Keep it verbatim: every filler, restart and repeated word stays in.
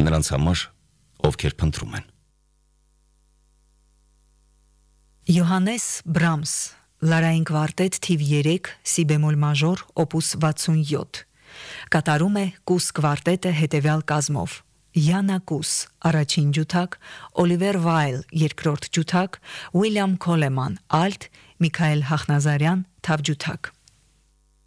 նրանց համար, ովքեր փնտրում են։ Յոհանես Բրամս, Լարային կվարտետ թիվ երեք, սի բեմոլ մաժոր, օպուս վաթսունյոթ։ Կատարում է Կուս կվարտետը հետևյալ կազմով. Յանա Կուս, առաջին ջութակ, Օլիվեր Վայլ, երկրորդ ջութակ, Ուիլյամ Քոլեման, ալտ, Միքայել Հախնազարյան, թավ ջութակ։